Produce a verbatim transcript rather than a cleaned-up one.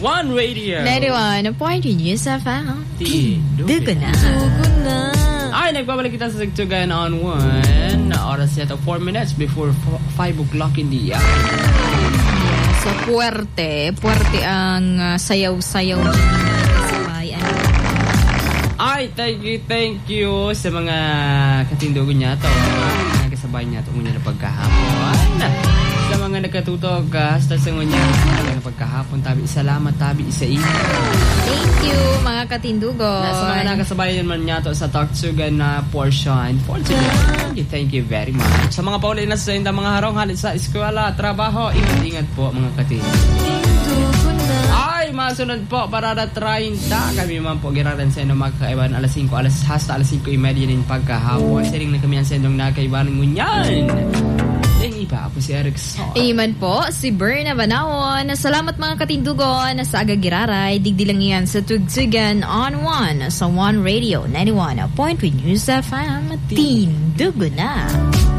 One Radio ninety-one point two News F M. Dugo na. Dugo na. Ay, nagbabalik kita sa Tugtugan on one. Oras yata four minutes before five o'clock in the afternoon. So, puwerte. Puwerte ang uh, sayaw-sayaw sabay. Ay, thank you, thank you sa mga katindugan niya to. Mga kasabay niya to. Ngunya na pagkahapon. Sa mga nakatutog, hasta sa ngunya na pagkahapon. Tabi, salamat, tabi, isa iyo. Thank you, mga katindugon. Na, sa mga nakasabay naman niya to sa Tugtugan na portion for today. Thank you, thank you very much. Sa mga pauli na sa inda mga harong halit sa eskwela, trabaho, ingat-ingat po mga katindugan. Ay, masunod po, parada thirty. Kami man po giraran sa inyo magkaiban alas five, alas hasta alas five imedya din pagkahapon. Siring na kami ang sa inyong nakaiban ngunyan. Then iba ako si Erickson. Iman po, si Berna Banawon. Salamat mga katindugon sa agagiraray. Digdilang yan sa Tugtugan on one sa One Radio ninety-one point three News F M. Tindugo na.